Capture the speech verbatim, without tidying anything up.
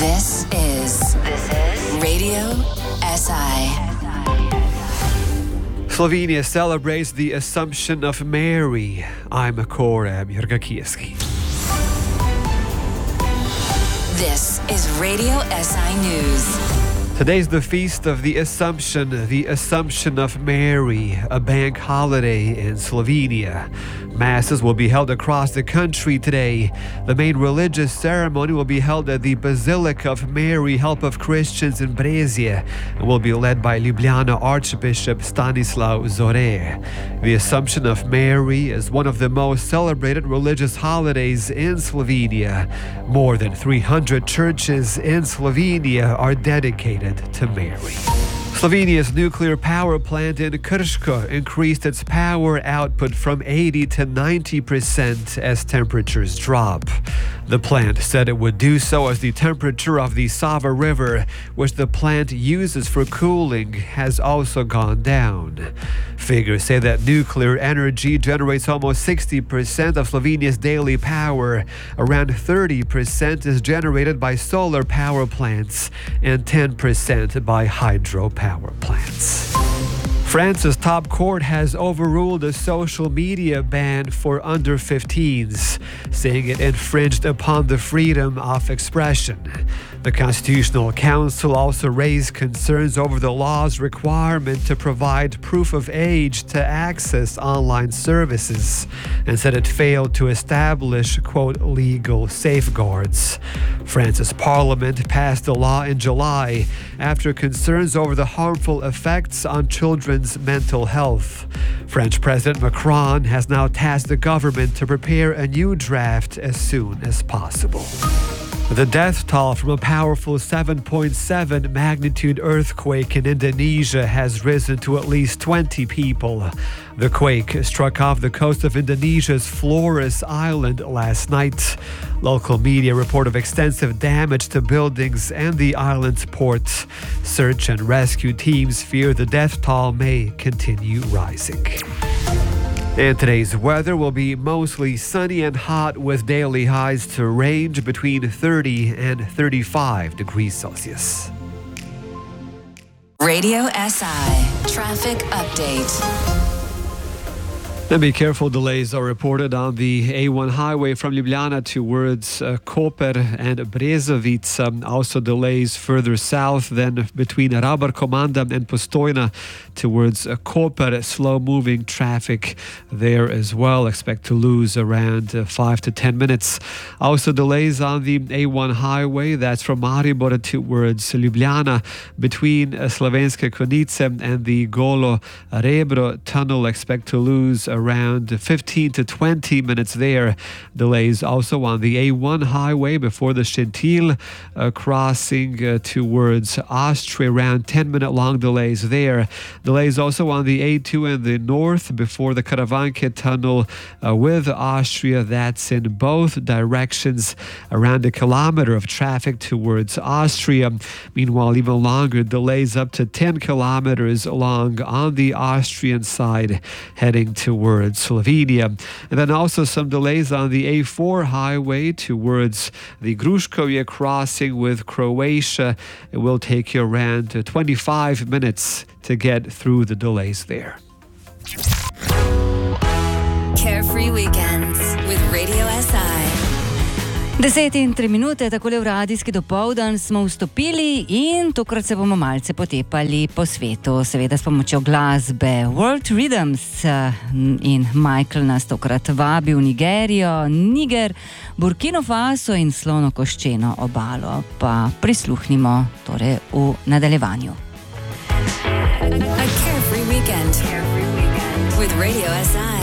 This is This is Radio S I. Slovenia celebrates the Assumption of Mary. I'm Korab Jurgakieski. This is Radio S I News. Today's the Feast of the Assumption, the Assumption of Mary, a bank holiday in Slovenia. Masses will be held across the country today. The main religious ceremony will be held at the Basilica of Mary, Help of Christians in Brezje, and will be led by Ljubljana Archbishop Stanislav Zore. The Assumption of Mary is one of the most celebrated religious holidays in Slovenia. More than three hundred churches in Slovenia are dedicated to Mary. Slovenia's nuclear power plant in Krško increased its power output from eighty to ninety percent as temperatures drop. The plant said it would do so as the temperature of the Sava River, which the plant uses for cooling, has also gone down. Figures say that nuclear energy generates almost sixty percent of Slovenia's daily power. Around thirty percent is generated by solar power plants and ten percent by hydropower plants. France's top court has overruled a social media ban for under fifteens, saying it infringed upon the freedom of expression. The Constitutional Council also raised concerns over the law's requirement to provide proof of age to access online services and said it failed to establish, quote, legal safeguards. France's parliament passed the law in July after concerns over the harmful effects on children's mental health. French President Macron has now tasked the government to prepare a new draft as soon as possible. The death toll from a powerful seven point seven magnitude earthquake in Indonesia has risen to at least twenty people. The quake struck off the coast of Indonesia's Flores Island last night. Local media report of extensive damage to buildings and the island's port. Search and rescue teams fear the death toll may continue rising. And today's weather will be mostly sunny and hot with daily highs to range between thirty and thirty-five degrees Celsius. Radio S I Traffic Update. And be careful, delays are reported on the A one highway from Ljubljana towards uh, Koper and Brezovic. Um, also delays further south than between Rabar Komanda and Postojna towards uh, Koper. Slow-moving traffic there as well. Expect to lose around uh, five to ten minutes. Also delays on the A one highway. That's from Maribor towards Ljubljana between uh, Slovenske Konjice and the Golo Rebro tunnel. Expect to lose around fifteen to twenty minutes there. Delays also on the A one highway before the Šentilj uh, crossing uh, towards Austria, around ten minute long delays there. Delays also on the A two in the north before the Karavanke tunnel uh, with Austria. That's in both directions, around a kilometer of traffic towards Austria. Meanwhile, even longer delays up to ten kilometers long on the Austrian side heading towards Slovenia. And then also some delays on the A four highway towards the Gruškovje crossing with Croatia. It will take you around twenty-five minutes to get through the delays there. Carefree Weekends with Radio S I. Deset in tri minute, takole v radijski dopoldan smo vstopili in tokrat se bomo malce potepali po svetu, seveda s pomočjo glasbe. World Rhythms in Michael nas tokrat vabi v Nigerijo, Niger, Burkino Faso in Slonokoščeno obalo. Pa prisluhnimo torej v nadaljevanju. A carefree weekend with Radio S I.